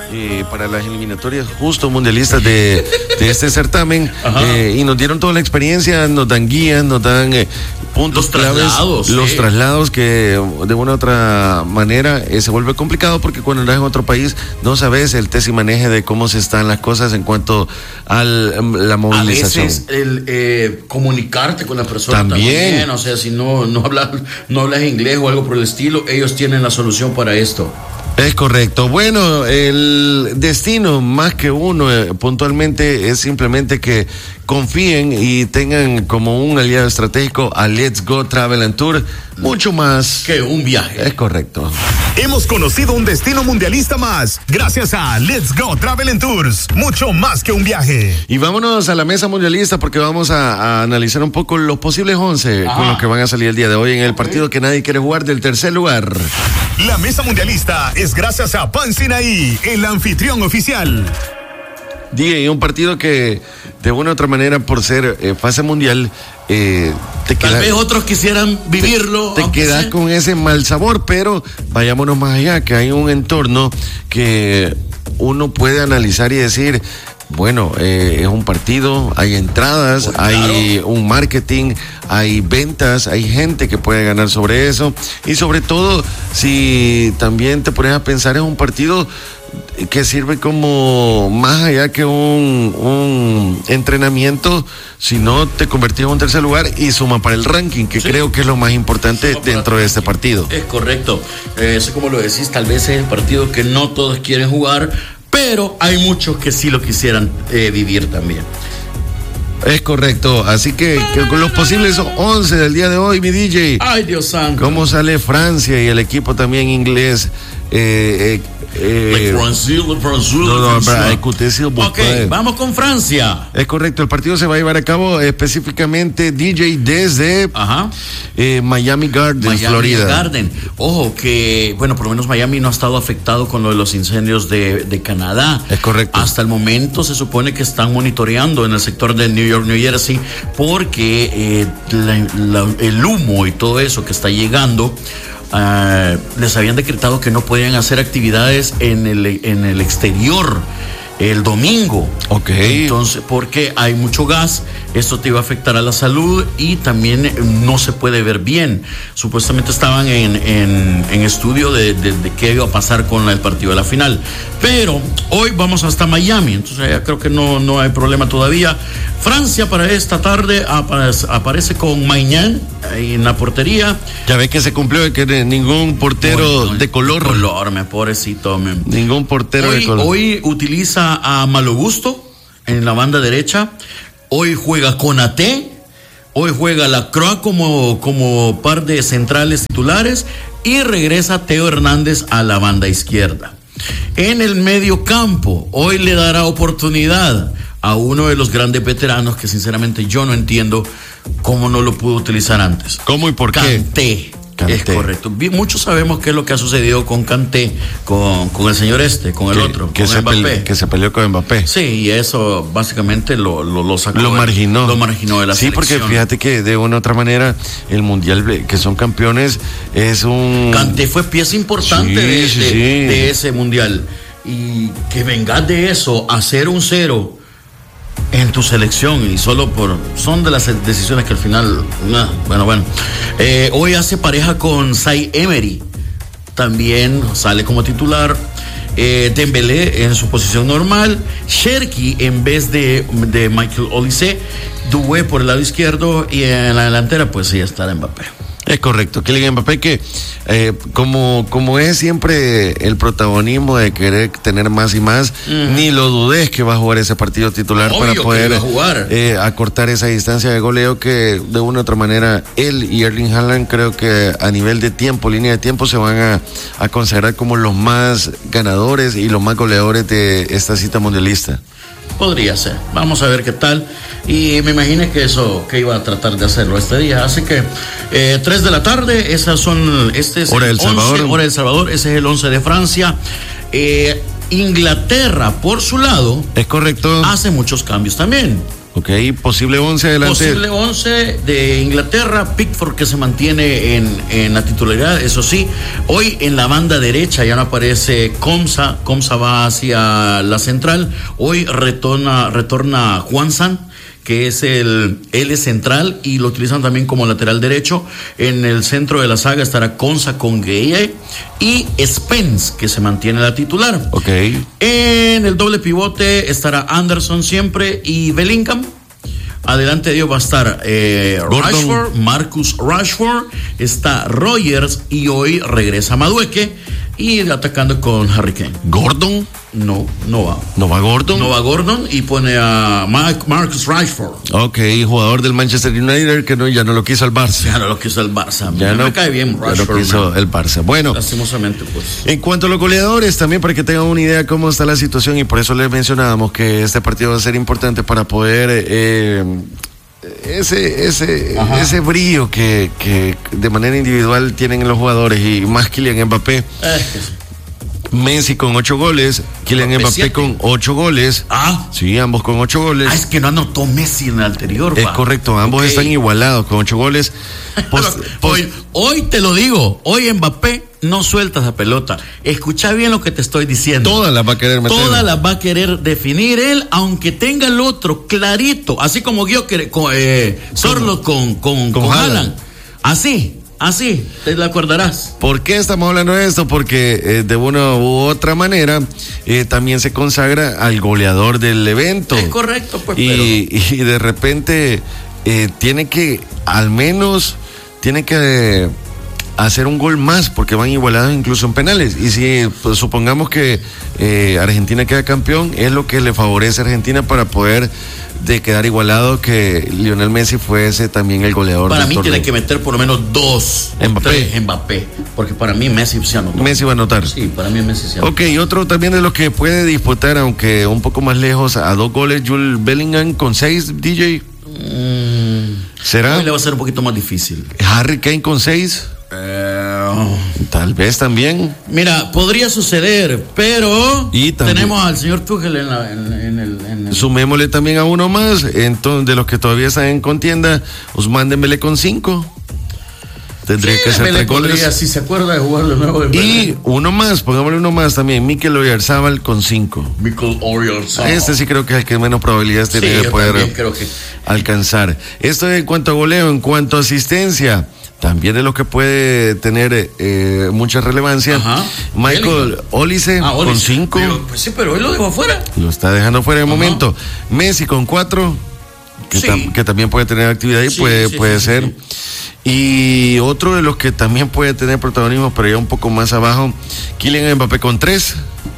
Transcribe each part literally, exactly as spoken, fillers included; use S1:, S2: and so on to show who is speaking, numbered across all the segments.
S1: eh, para las eliminatorias justo mundialistas de, de este certamen, eh, y nos dieron toda la experiencia, nos dan guías, nos dan eh, puntos
S2: los
S1: claves,
S2: traslados,
S1: los
S2: sí.
S1: traslados que de una u otra manera eh, se vuelve complicado porque cuando andas en otro país no sabes el tesimaneje de cómo se están las cosas en cuanto a la movilización.
S2: A veces el eh, comunicarte con la persona
S1: también.
S2: también, o sea, si no, no hablas, no hablas inglés o algo por el estilo, ellos tienen la solución para esto.
S1: Es correcto. Bueno, el destino más que uno eh, puntualmente es simplemente que confíen y tengan como un aliado estratégico a Let's Go Travel and Tour, mucho más
S2: que un viaje.
S1: Es correcto.
S3: Hemos conocido un destino mundialista más gracias a Let's Go Travel and Tours, mucho más que un viaje.
S1: Y vámonos a la mesa mundialista porque vamos a, a analizar un poco los posibles once
S3: Ajá.
S1: con los que van a salir el día de hoy en el partido que nadie quiere jugar del tercer lugar.
S3: La mesa mundialista es gracias a Pan Sinaí, el anfitrión oficial.
S1: D J, un partido que de una u otra manera por ser eh, fase mundial eh, te
S2: Tal
S1: queda,
S2: vez otros quisieran vivirlo.
S1: te, te quedas
S2: sea.
S1: con ese mal sabor, pero vayámonos más allá, que hay un entorno que uno puede analizar y decir, bueno, eh, es un partido, hay entradas,
S2: pues claro.
S1: hay un marketing, hay ventas, hay gente que puede ganar sobre eso, y sobre todo si también te pones a pensar, es un partido que sirve como más allá que un, un entrenamiento, sino te convertís en un tercer lugar y suma para el ranking, que sí. creo que es lo más importante
S2: Suma
S1: dentro de este partido.
S2: Es correcto, eh, eso como lo decís, tal vez es el partido que no todos quieren jugar, pero hay muchos que sí lo quisieran eh, vivir también.
S1: Es correcto, así que, que con los posibles once del día de hoy, mi D J.
S2: Ay, Dios santo.
S1: ¿Cómo sale Francia y el equipo también inglés? Eh, eh, eh,
S2: Francia, Francia,
S1: no, no, para écouter, s'il vous
S2: Ok,
S1: plaît.
S2: vamos con Francia.
S1: Es correcto, el partido se va a llevar a cabo específicamente, D J, desde
S2: Ajá.
S1: eh, Miami Gardens,
S2: Miami
S1: Florida.
S2: Garden. Ojo, que, bueno, por lo menos Miami no ha estado afectado con lo de los incendios de, de Canadá.
S1: Es correcto.
S2: Hasta el momento se supone que están monitoreando en el sector de New York, New Jersey, porque eh, la, la, el humo y todo eso que está llegando, Uh, les habían decretado que no podían hacer actividades en el, en el exterior el domingo.
S1: Ok.
S2: Entonces, porque hay mucho gas, esto te iba a afectar a la salud y también no se puede ver bien. Supuestamente estaban en, en, en estudio de, de, de qué iba a pasar con el partido de la final. Pero hoy vamos hasta Miami, entonces ya creo que no, no hay problema todavía. Francia para esta tarde aparece, aparece con Maignan en la portería.
S1: Ya ves que se cumplió que ningún portero
S2: Bueno,
S1: de color.
S2: De color, me pobrecito. Me.
S1: Ningún portero
S2: Hoy,
S1: de color.
S2: hoy utiliza a Malo Gusto en la banda derecha. Hoy juega Konaté. Hoy juega Lacroix como, como par de centrales titulares. Y regresa Teo Hernández a la banda izquierda. En el medio campo, hoy le dará oportunidad a uno de los grandes veteranos que sinceramente yo no entiendo cómo no lo pudo utilizar antes.
S1: ¿Cómo y por qué?
S2: Kanté.
S1: Kanté.
S2: Es correcto. Muchos sabemos qué es lo que ha sucedido con Kanté, con, con el señor este, con el
S1: que,
S2: otro,
S1: que
S2: con
S1: se
S2: Mbappé.
S1: pele, que se peleó con Mbappé.
S2: Sí, y eso básicamente lo, lo, lo sacó.
S1: Lo marginó.
S2: Lo marginó de la
S1: sí,
S2: selección.
S1: porque fíjate que de una u otra manera el mundial que son campeones es un...
S2: Kanté fue pieza importante
S1: sí,
S2: de,
S1: sí,
S2: de,
S1: sí.
S2: de ese mundial. Y que vengas de eso a hacer un cero en tu selección y solo por... Son de las decisiones que al final... Nah, bueno, bueno. Eh, hoy hace pareja con Zaïre Emery. También sale como titular. Eh, Dembélé en su posición normal. Cherki en vez de, de Michael Olise. Doué por el lado izquierdo. Y en la delantera pues sí estará Mbappé.
S1: Es correcto, Kylian Mbappé que eh, como, como es siempre el protagonismo de querer tener más y más, mm. ni lo dudes que va a jugar ese partido titular. Obvio para poder eh, acortar esa distancia de goleo que de una u otra manera él y Erling Haaland creo que a nivel de tiempo, línea de tiempo se van a, a considerar como los más ganadores y los más goleadores de esta cita mundialista.
S2: Podría ser, vamos a ver qué tal. Y me imaginé que eso, que iba a tratar de hacerlo este día. Así que, eh, tres de la tarde, esas son, este es
S1: hora del Salvador.
S2: Hora del Salvador, ese es el once de Francia. Eh, Inglaterra, por su lado,
S1: es correcto,
S2: hace muchos cambios también.
S1: Ok, posible once adelante.
S2: Posible once de Inglaterra, Pickford que se mantiene en, en la titularidad, eso sí. Hoy en la banda derecha ya no aparece Komsa, Komsa va hacia la central. Hoy retorna, retorna Juan San, que es el L central y lo utilizan también como lateral derecho. En el centro de la saga estará Konsa con Gueye y Spence, que se mantiene la titular.
S1: Ok.
S2: En el doble pivote estará Anderson siempre y Bellingham. Adelante de ellos va a estar eh, Rashford, Marcus Rashford, está Rogers y hoy regresa Madueque y atacando con Harry Kane.
S1: ¿Gordon?
S2: No, no va.
S1: ¿No va Gordon?
S2: No va Gordon y pone a Mark, Marcus Rashford.
S1: Ok, jugador del Manchester United que no, ya no lo quiso el Barça.
S2: Ya no lo quiso el Barça.
S1: Ya no,
S2: me cae bien Rashford.
S1: Ya no quiso
S2: man.
S1: el Barça. Bueno.
S2: Lastimosamente, pues.
S1: En cuanto a los goleadores, también para que tengan una idea cómo está la situación y por eso les mencionábamos que este partido va a ser importante para poder... Eh, ese ese Ajá. ese brillo que, que de manera individual tienen los jugadores y más Kylian Mbappé. Eh, Messi con ocho goles, Kylian Mbappé, Mbappé con ocho goles.
S2: Ah,
S1: sí, ambos con ocho goles.
S2: Ah, es que no anotó Messi en el anterior.
S1: Es
S2: va.
S1: correcto, ambos okay. están igualados con ocho goles.
S2: Post, post... Hoy, hoy te lo digo, hoy Mbappé no suelta esa pelota. Escucha bien lo que te estoy diciendo.
S1: Todas las va a querer meter.
S2: Todas las va a querer definir él, aunque tenga el otro clarito, así como yo que con eh, Sorlo con con, con, con Haaland. Así. Así, te lo acordarás.
S1: ¿Por qué estamos hablando de esto? Porque eh, de una u otra manera eh, también se consagra al goleador del evento.
S2: Es correcto, pues.
S1: Y,
S2: pero...
S1: y de repente eh, tiene que, al menos, tiene que eh, hacer un gol más, porque van igualados incluso en penales. Y si pues, supongamos que eh, Argentina queda campeón, es lo que le favorece a Argentina para poder de quedar igualado, que Lionel Messi fuese también el goleador.
S2: Para
S1: del
S2: mí
S1: torneo.
S2: Tiene que meter por lo menos dos
S1: Mbappé.
S2: Tres Mbappé, porque para mí Messi se anotó.
S1: Messi va a anotar.
S2: Sí, para mí Messi se anotó.
S1: Ok, otro también de los que puede disputar, aunque un poco más lejos, a dos goles, Jude Bellingham con seis, D J.
S2: Mm,
S1: ¿Será?
S2: Hoy le va a ser un poquito más difícil.
S1: Harry Kane con seis.
S2: Eh,
S1: Tal vez también.
S2: Mira, podría suceder, pero
S1: y
S2: tenemos al señor Tuchel en, la, en, en, el, en el...
S1: Sumémosle también a uno más, entonces, de los que todavía están en contienda, Ousmane Dembélé con cinco. Tendría
S2: sí,
S1: que ser tres goles.
S2: Si se acuerda de jugar de nuevo. De
S1: y uno más, pongámosle uno más también, Mikel Oyarzabal con cinco.
S2: Mikel Oyarzabal.
S1: Este sí creo que es el que menos probabilidades tiene
S2: sí,
S1: de poder
S2: creo que...
S1: alcanzar. Esto en cuanto a goleo, en cuanto a asistencia. También es lo que puede tener eh, mucha relevancia.
S2: Ajá.
S1: Michael Olise
S2: ah,
S1: con cinco.
S2: Pero, pues sí, pero él lo dejó afuera.
S1: Lo está dejando fuera de
S2: Ajá.
S1: momento. Messi con cuatro, que,
S2: sí.
S1: tam, que también puede tener actividad y
S2: sí,
S1: puede,
S2: sí,
S1: puede
S2: sí,
S1: ser.
S2: Sí, sí.
S1: Y otro de los que también puede tener protagonismo, pero ya un poco más abajo, Kylian Mbappé con tres.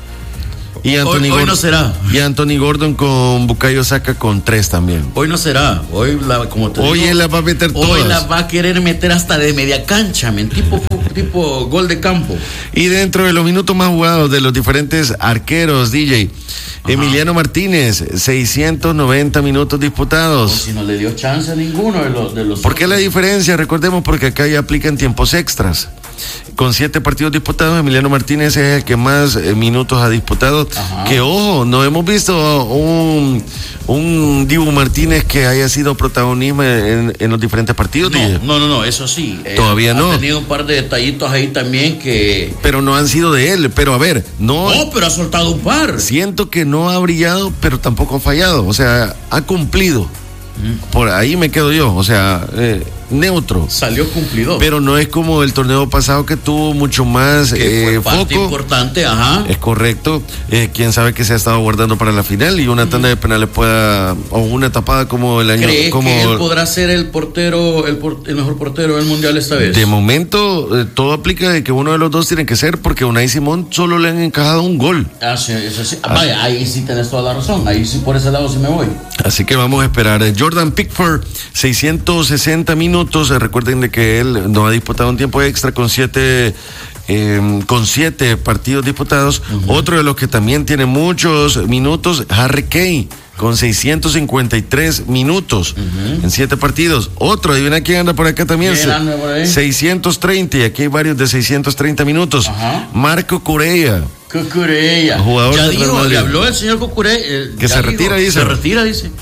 S1: Y Anthony,
S2: hoy,
S1: Gordon,
S2: hoy no será.
S1: Y Anthony Gordon con Bukayo Saka con tres también.
S2: Hoy no será. Hoy, la, como te
S1: hoy
S2: digo,
S1: él la va a meter todas.
S2: Hoy la va a querer meter hasta de media cancha, men, tipo, tipo gol de campo.
S1: Y dentro de los minutos más jugados de los diferentes arqueros, D J, Ajá. Emiliano Martínez, seiscientos noventa minutos disputados.
S2: O si no le dio chance a ninguno de los... De los
S1: ¿Por qué la diferencia? Recordemos porque acá ya aplican tiempos extras. Con siete partidos disputados, Emiliano Martínez es el que más eh, minutos ha disputado. Ajá. Que ojo, no hemos visto un, un Dibu Martínez que haya sido protagonismo en, en los diferentes partidos.
S2: No, no, no, no, eso sí.
S1: Todavía
S2: eh,
S1: no.
S2: Ha tenido un par de detallitos ahí también que...
S1: Pero no han sido de él. Pero a ver, no...
S2: No, pero ha soltado un par.
S1: Siento que no ha brillado, pero tampoco ha fallado. O sea, ha cumplido. Mm. Por ahí me quedo yo. O sea... Eh, neutro.
S2: Salió cumplidor.
S1: Pero no es como el torneo pasado que tuvo mucho más
S2: que
S1: eh,
S2: fue parte
S1: foco.
S2: Importante, ajá.
S1: Es correcto. Eh, quién sabe que se ha estado guardando para la final y una tanda de penales pueda, o una tapada como el año.
S2: ¿Cree
S1: como
S2: que él podrá ser el portero, el, por, el mejor portero del mundial esta vez?
S1: De momento, eh, todo aplica de que uno de los dos tiene que ser, porque a Unai Simón solo le han encajado un gol.
S2: Ah, sí, eso sí. Ah, vaya, ahí sí tenés toda la razón. Ahí sí, por ese lado sí me voy.
S1: Así que vamos a esperar. Jordan Pickford, seiscientos sesenta minutos. Recuerden de que él no ha disputado un tiempo extra con siete eh, con siete partidos disputados. Uh-huh. Otro de los que también tiene muchos minutos, Harry Kane, con seiscientos cincuenta y tres minutos uh-huh. en siete partidos. Otro, adivina quién anda por acá también.
S2: anda por ahí?
S1: seiscientos treinta, y aquí hay varios de seiscientos treinta minutos. Uh-huh. Marco Cucurella.
S2: Cucurella.
S1: Jugador
S2: ya
S1: de
S2: dijo, le habló el señor Cucurella. Eh,
S1: que se
S2: dijo,
S1: retira, dice.
S2: Se retira, dice.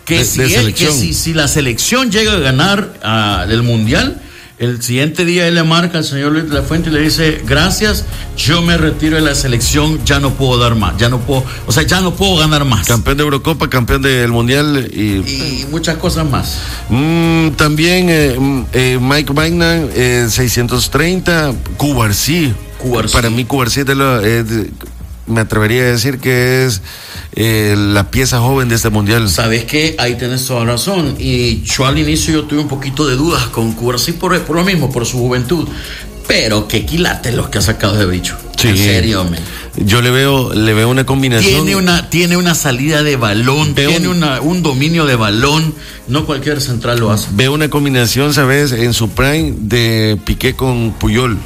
S2: que,
S1: de,
S2: si,
S1: de
S2: él,
S1: selección.
S2: que si, si la selección llega a ganar uh, el mundial, el siguiente día él le marca al señor Luis de la Fuente y le dice: gracias, yo me retiro de la selección, ya no puedo dar más, ya no puedo, o sea, ya no puedo ganar más.
S1: Campeón de Eurocopa, campeón del Mundial y,
S2: y muchas cosas más.
S1: Mmm, también eh, eh, Mike Magnan, eh, seiscientos treinta, Cubarsí.
S2: Cubarsí.
S1: Para mí Cubarsí de lo, eh, de, me atrevería a decir que es eh, la pieza joven de este mundial.
S2: Sabes que ahí tienes toda la razón, y yo al inicio yo tuve un poquito de dudas con Cubarsí por, por lo mismo, por su juventud, pero qué quilates los que ha sacado de bicho.
S1: Sí.
S2: En serio, man.
S1: Yo le veo, le veo una combinación.
S2: Tiene una, tiene una salida de balón, veo tiene un, una, un dominio de balón, no cualquier central lo hace.
S1: Veo una combinación, ¿sabes? En su prime de Piqué con Puyol.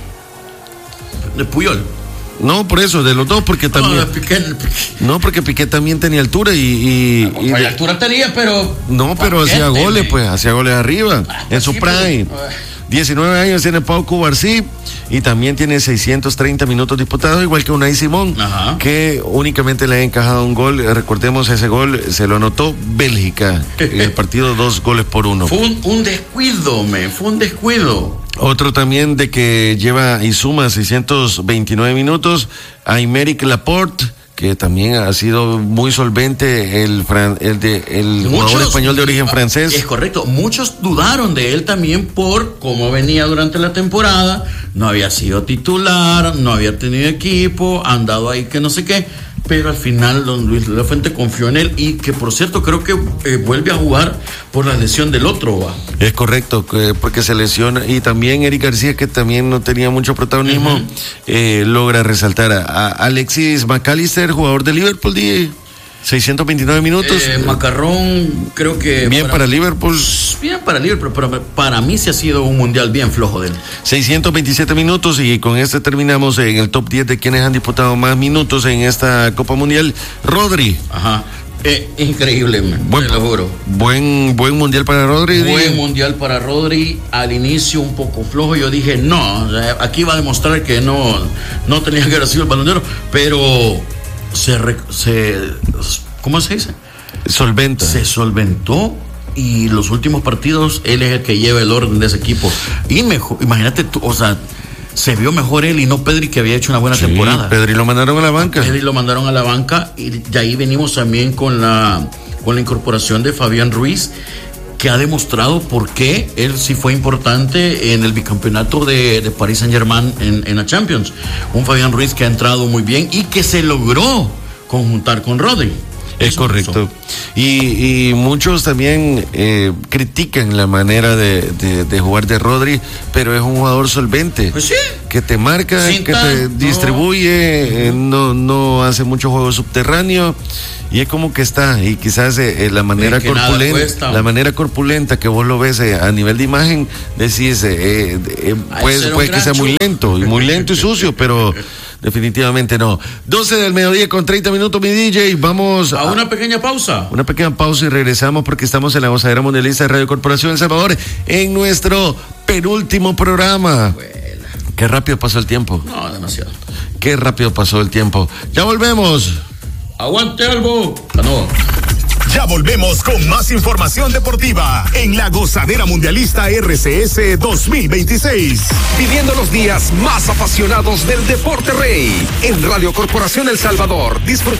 S2: ¿De Puyol?
S1: No, por eso, de los dos, porque también.
S2: No, Piqué, Piqué.
S1: No, porque Piqué también tenía altura y. y,
S2: y de altura tenía, pero.
S1: No, pero hacía goles, pues, hacía goles arriba, ah, en su sí, prime. Pero... diecinueve años tiene Pau Cubarsí y también tiene seiscientos treinta minutos disputados, igual que Unai Simón, Ajá. que únicamente le ha encajado un gol. Recordemos, ese gol se lo anotó Bélgica en el partido, dos goles por uno.
S2: Fue un, un descuido, me, fue un descuido.
S1: Otro también de que lleva y suma seiscientos veintinueve minutos, Aymeric Laporte, que también ha sido muy solvente, el, fran, el, de, el Muchos, jugador español de origen francés.
S2: Es correcto, muchos dudaron de él también por cómo venía durante la temporada, no había sido titular, no había tenido equipo, andado ahí que no sé qué, pero al final don Luis de la Fuente confió en él, y que por cierto creo que eh, vuelve a jugar por la lesión del otro, ¿va?
S1: Es correcto, que, porque se lesiona, y también Eric García, que también no tenía mucho protagonismo, uh-huh. eh, logra resaltar a, a Alexis McAllister, jugador de Liverpool, de seiscientos veintinueve minutos.
S2: Eh, Macarrón, creo que...
S1: Bien para, para Liverpool.
S2: Bien para Liverpool, pero para mí sí ha sido un mundial bien flojo de él.
S1: seiscientos veintisiete minutos, y con este terminamos en el top diez de quienes han disputado más minutos en esta Copa Mundial. Rodri.
S2: Ajá. Eh, increíble, man, buen, te lo juro.
S1: Buen, buen mundial para Rodri.
S2: Buen mundial para Rodri. Al inicio un poco flojo. Yo dije, no, aquí va a demostrar que no, no tenía que haber sido el Balón de Oro, pero se, se ¿cómo se dice?
S1: Solventa.
S2: Se solventó, y los últimos partidos él es el que lleva el orden de ese equipo. Y mejor, imagínate tú, o sea, se vio mejor él y no Pedri, que había hecho una buena sí, temporada.
S1: Pedri lo mandaron a la banca.
S2: Pedri lo mandaron a la banca, y de ahí venimos también con la, con la incorporación de Fabián Ruiz, que ha demostrado por qué él sí fue importante en el bicampeonato de, de Paris Saint-Germain en, en la Champions. Un Fabián Ruiz que ha entrado muy bien y que se logró conjuntar con Rodri.
S1: Es correcto. Y, y muchos también eh, critican la manera de, de, de jugar de Rodri, pero es un jugador solvente.
S2: Pues sí.
S1: Que te marca,
S2: Sin
S1: que
S2: tan,
S1: te distribuye, no. Eh, no, no hace mucho juego subterráneo, y es como que está. Y quizás eh, la manera corpulenta, la manera corpulenta que vos lo ves eh, a nivel de imagen, decís, eh, eh, puede, puede que sea muy lento, y muy lento y sucio, pero definitivamente no. doce del mediodía con treinta minutos, mi D J. Vamos
S2: a, a una pequeña pausa.
S1: Una pequeña pausa y regresamos, porque estamos en la Gozadera Mundialista de Radio Corporación El Salvador, en nuestro penúltimo programa. Bueno. Qué rápido pasó el tiempo.
S2: No, demasiado.
S1: Qué rápido pasó el tiempo. Ya volvemos.
S2: Aguante, Albo. No.
S3: Ya volvemos con más información deportiva en la Gozadera Mundialista R C S dos mil veintiséis.
S4: Viviendo los días más apasionados del deporte rey en Radio Corporación El Salvador. Disfruta